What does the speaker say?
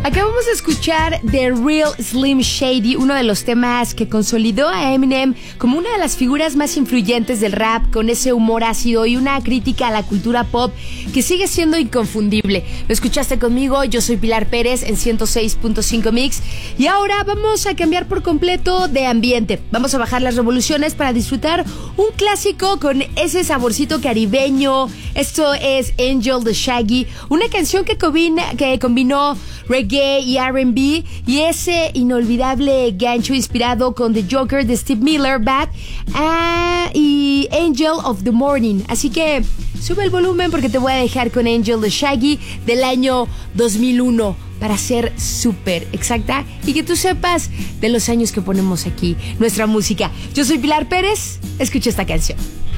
Acabamos de escuchar The Real Slim Shady, uno de los temas que consolidó a Eminem como una de las figuras más influyentes del rap, con ese humor ácido y una crítica a la cultura pop que sigue siendo inconfundible. Lo escuchaste conmigo, yo soy Pilar Pérez en 106.5 Mix y ahora vamos a cambiar por completo de ambiente. Vamos a bajar las revoluciones para disfrutar un clásico con ese saborcito caribeño. Esto es Angel de Shaggy, una canción que combinó reggae y R&B y ese inolvidable gancho inspirado con The Joker de Steve Miller Band y Angel of the Morning. Así que sube el volumen porque te voy a dejar con Angel de Shaggy del año 2001 para ser súper exacta y que tú sepas de los años que ponemos aquí nuestra música. Yo soy Pilar Pérez, escucha esta canción.